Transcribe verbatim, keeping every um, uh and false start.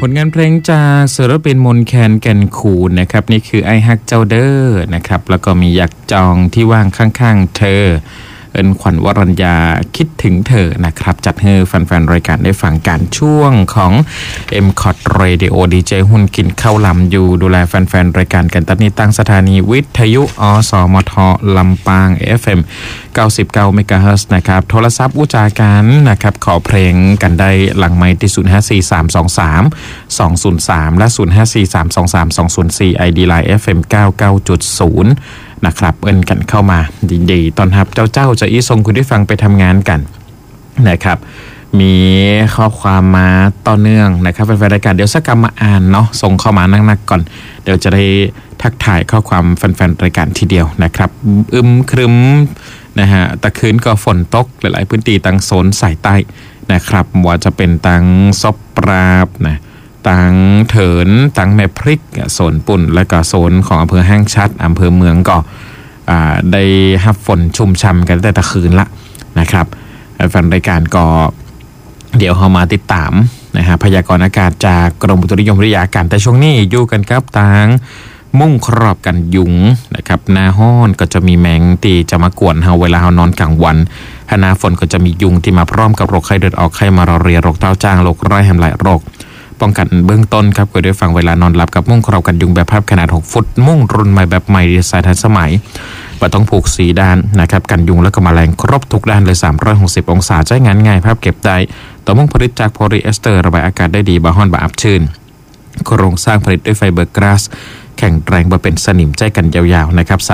ลงานเพลงจากศิลปินมนแคนแก่นคูนนะครับนี่คือไอฮักเจ้าเด้อนะครับแล้วก็มีอยากจองที่ว่างข้างๆเธอเอิญขวัญวรัญญาคิดถึงเธอนะครับจัดให้แฟนๆรายการได้ฟังการช่วงของ เอ็ม คอท Radio ดี เจ หุ่นกินข้าวลำอยู่ดูแลแฟนๆรายการกันตัดนี้ตั้งสถานีวิทยุอสมทลำปาง เอฟ เอ็ม เก้าสิบเก้า เมกะเฮิรตซ์นะครับโทรศัพท์อุจากันนะครับขอเพลงกันได้หลังไมค์ที่ศูนย์ ห้า สี่ สาม สอง สาม สอง ศูนย์ สามและศูนย์ ห้า สี่ สาม สอง สาม สอง ศูนย์ สี่ ไอ ดี Line เอฟ เอ็ม เก้าสิบเก้าจุดศูนย์นะครับเอิ้นกันเข้ามาดีๆตอนรับเจ้าเจ้าจะอีส่งคุณที่ฟังไปทำงานกันนะครับมีข้อความมาต่อเนื่องนะครับแฟนๆรายการเดี๋ยวสักกรรมมาอ่านเนาะส่งเข้ามานักๆก่อนเดี๋ยวจะได้ทักทายข้อความแฟนๆรายการทีเดียวนะครับอึมครึ้มนะฮะตะคืนก็ฝนตกหลายๆพื้นที่ตั้งโซนสายใต้นะครับว่าจะเป็นตั้งซบปราบนะตั้งเถินตั้งแม่พริกโซนปุ่นและก็โซนของอำเภอห้างชัดอำเภอเมืองก็ได้รับฝนชุ่มฉ่ำกันแต่ตะคืนละนะครับแฟนรายการก็เดี๋ยวเรามาติดตามนะฮะพยากรณ์อากาศจากกรมอุตุนิยมวิทยาอากาศแต่ช่วงนี้อยู่กันครับทางมุ่งครอบกันยุงนะครับหน้าห้อนก็จะมีแมงตีจะมากวนเฮาเวลาเฮานอนกลางวันหน้าฝนก็จะมียุงที่มาพร้อมกับโรคไข้เลือดออกไข้มาลาเรียโรคเต้าจ้างโรคไร้แฮมหลายโรคป้องกันเบื้องต้นครับก็ด้วยฟังเวลานอนหลับกับมุ่งครอบกันยุงแบบภาพขนาดหกฟุตมุ่งรุ่นใหม่แบบใหม่ดีไซน์ทันสมัยว่าต้องผูกสีด้านนะครับกันยุงและก็แมลงครบทุกด้านเลยสามร้อยหกสิบองศาใช้งานง่ายภาพเก็บได้ต่อมุ่งผลิตจากโพลีเอสเตอร์ระบายอากาศได้ดีบาฮ้อนบาอับชื้นโครงสร้างผลิตด้วยไฟเบอร์กลาสแข็งแรงบ่เป็นสนิมใจกันยาวๆนะครับ